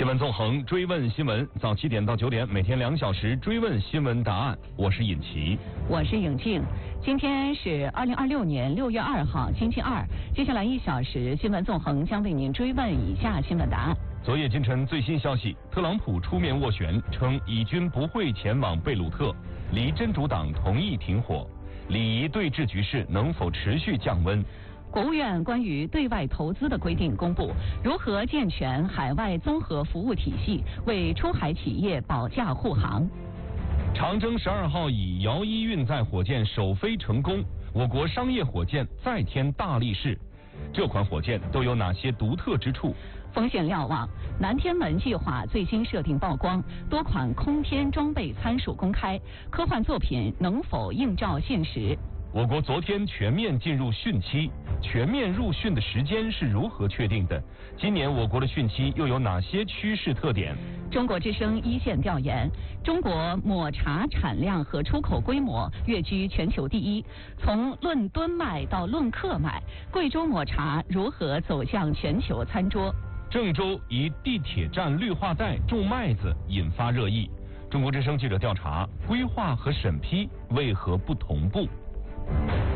新闻纵横，追问新闻，早7点到9点，每天2小时追问新闻答案。我是尹奇， 我是颖静。今天是2026年6月2号，星期二。接下来1小时，新闻纵横将为您追问以下新闻答案。 昨夜今晨最新消息，特朗普出面斡旋，称以军不会前往贝鲁特，离真主党同意停火，礼仪对峙局势能否持续降温？ 国务院关于对外投资的规定公布，如何健全海外综合服务体系，为出海企业保驾护航。 长征12号以遥1运载火箭首飞成功，我国商业火箭再添大力士。这款火箭都有哪些独特之处？ 风险瞭望，南天门计划最新设定曝光，多款空天装备参数公开，科幻作品能否映照现实？ 我国昨天全面进入汛期，全面入汛的时间是如何确定的？今年我国的汛期又有哪些趋势特点？ 中国之声一线调研，中国抹茶产量和出口规模跃居全球第一。从论吨卖到论克卖，贵州抹茶如何走向全球餐桌？ 郑州一地铁站绿化带种麦子引发热议。中国之声记者调查，规划和审批为何不同步？